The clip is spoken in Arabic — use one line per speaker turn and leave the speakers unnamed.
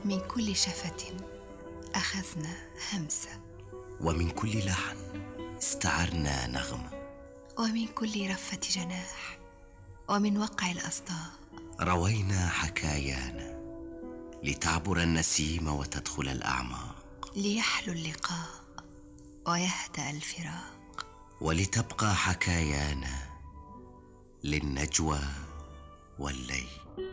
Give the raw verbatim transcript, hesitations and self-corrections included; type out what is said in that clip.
من كل شفة أخذنا همسة،
ومن كل لحن استعرنا نغمة،
ومن كل رفة جناح ومن وقع الأصداء
روينا حكايانا لتعبر النسيم وتدخل الأعماق،
ليحلو اللقاء ويهدأ الفراق،
ولتبقى حكايانا للنجوى والليل.